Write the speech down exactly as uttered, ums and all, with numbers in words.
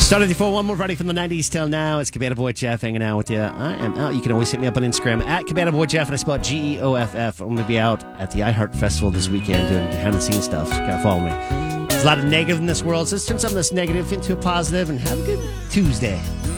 Started before one more Friday from the nineties till now. It's Cabana Boy Jeff hanging out with you. I am out. You can always hit me up on Instagram at Cabana Boy Jeff, and I spell G E O F F. I'm going to be out at the iHeart Festival this weekend doing behind the scenes stuff. So you got to follow me. There's a lot of negative in this world, so let's turn some of this negative into a positive and have a good Tuesday.